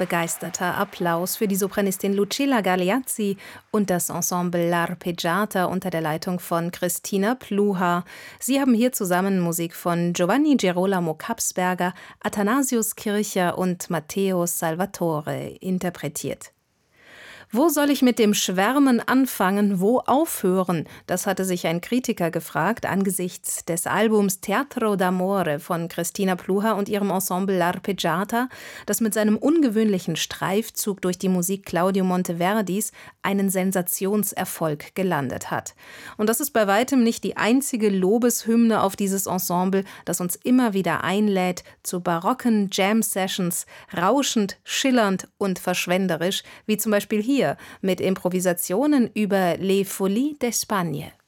begeisterter Applaus für die Sopranistin Lucilla Galeazzi und das Ensemble L'Arpeggiata unter der Leitung von Christina Pluhar. Sie haben hier zusammen Musik von Giovanni Girolamo Kapsberger, Athanasius Kircher und Matteo Salvatore interpretiert. Wo soll ich mit dem Schwärmen anfangen, wo aufhören? Das hatte sich ein Kritiker gefragt angesichts des Albums Teatro d'Amore von Christina Pluhar und ihrem Ensemble L'Arpeggiata, das mit seinem ungewöhnlichen Streifzug durch die Musik Claudio Monteverdis einen Sensationserfolg gelandet hat. Und das ist bei weitem nicht die einzige Lobeshymne auf dieses Ensemble, das uns immer wieder einlädt zu barocken Jam-Sessions, rauschend, schillernd und verschwenderisch, wie zum Beispiel hier mit Improvisationen über Les Folies d'Espagne.